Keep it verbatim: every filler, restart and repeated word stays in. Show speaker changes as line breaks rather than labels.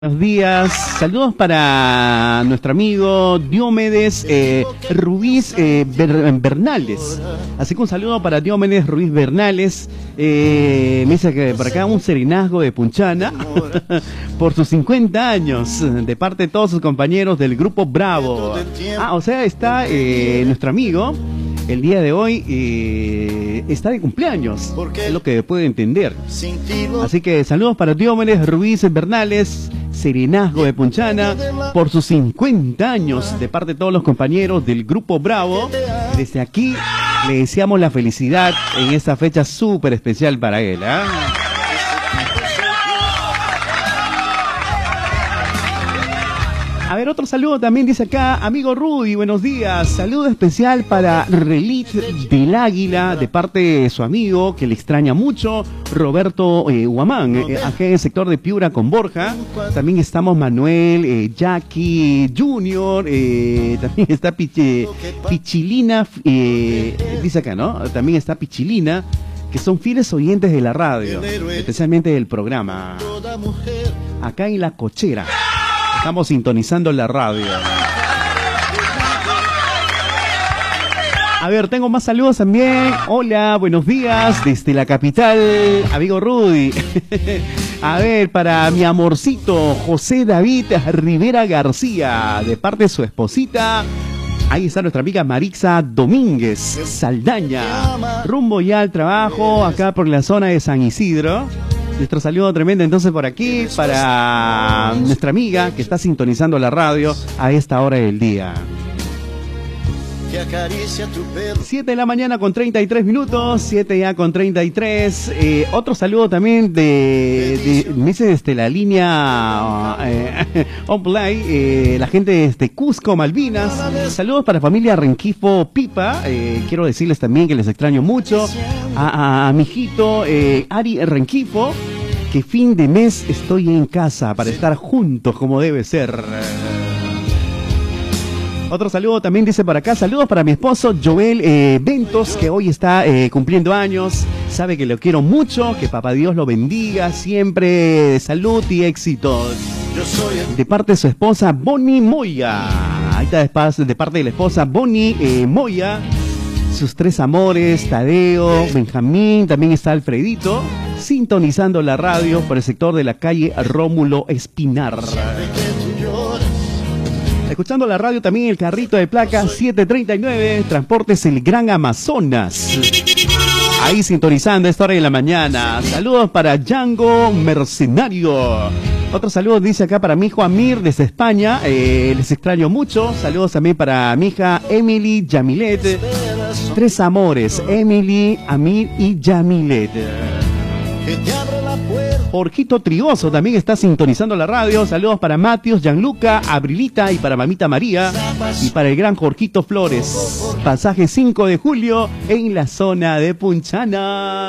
Buenos días, saludos para nuestro amigo Diomedes eh, Ruiz eh, Ber Bernales. Así que un saludo para Diomedes Ruiz Bernales. Eh, me dice que por acá un serenazgo de Punchana por sus cincuenta años, de parte de todos sus compañeros del Grupo Bravo. Ah, o sea, está eh, nuestro amigo. El día de hoy eh, está de cumpleaños, es lo que puedo entender. Así que saludos para Diomedes Ruiz Bernales, serenazgo de Punchana, por sus cincuenta años, de parte de todos los compañeros del Grupo Bravo. Desde aquí le deseamos la felicidad en esta fecha súper especial para él, ¿eh? A ver, otro saludo también dice acá, amigo Rudy, buenos días. Saludo especial para Relit del Águila, de parte de su amigo, que le extraña mucho, Roberto eh, Guamán, eh, aquí en el sector de Piura con Borja. También estamos Manuel, eh, Jackie Junior, eh, también está Piche, Pichilina, eh, dice acá, ¿no? También está Pichilina, que son fieles oyentes de la radio, especialmente del programa. Acá en La Cochera. Estamos sintonizando la radio. A ver, tengo más saludos también. Hola, buenos días desde la capital, amigo Rudy. A ver, para mi amorcito José David Rivera García, de parte de su esposita. Ahí está nuestra amiga Marixa Domínguez Saldaña. Rumbo ya al trabajo, acá por la zona de San Isidro. Nuestro saludo tremendo entonces por aquí para nuestra amiga que está sintonizando la radio a esta hora del día. siete de la mañana con treinta y tres minutos, siete ya con treinta y tres. Eh, otro saludo también de, de me dice desde la línea eh, Online, eh, la gente desde Cusco, Malvinas. Saludos para familia Renquifo Pipa. Eh, quiero decirles también que les extraño mucho a, a, a mi hijito eh, Ari Renquifo, que fin de mes estoy en casa para estar juntos como debe ser. Otro saludo también dice por acá, saludos para mi esposo Joel eh, Ventos, que hoy está eh, cumpliendo años. Sabe que lo quiero mucho, que papá Dios lo bendiga siempre, salud y éxitos. De parte de su esposa Bonnie Moya. Ahí está de parte de la esposa Bonnie eh, Moya. Sus tres amores, Tadeo, Benjamín, también está Alfredito, sintonizando la radio por el sector de la calle Rómulo Espinar. Escuchando la radio también el carrito de placa siete treinta y nueve, Transportes El Gran Amazonas. Ahí sintonizando a esta hora de la mañana. Saludos para Django Mercenario. Otro saludo dice acá para mi hijo Amir desde España. Eh, les extraño mucho. Saludos también para mi hija Emily Yamilet. Tres amores, Emily, Amir y Yamilet. Jorgito Trioso también está sintonizando la radio. Saludos para Matios, Gianluca, Abrilita y para Mamita María. Y para el gran Jorgito Flores. Pasaje cinco de julio en la zona de Punchana.